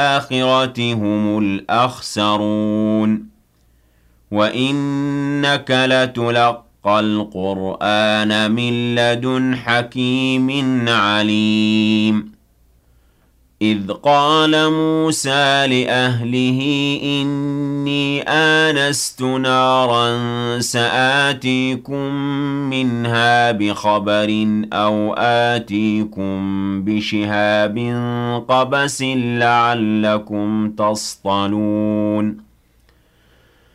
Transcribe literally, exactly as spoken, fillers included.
الْآخِرَةِ هُمُ الْأَخْسَرُونَ وَإِنَّكَ لَتُلَقَّى الْقُرْآنَ مِن لَّدُنْ حَكِيمٍ عَلِيمٍ إِذْ قَالَ مُوسَىٰ لِأَهْلِهِ إِنِّي آنَسْتُ نَارًا سَآتِيكُم مِّنْهَا بِخَبَرٍ أَوْ آتِيكُم بِشِهَابٍ قَبَسٍ لَّعَلَّكُمْ تَصْطَلُونَ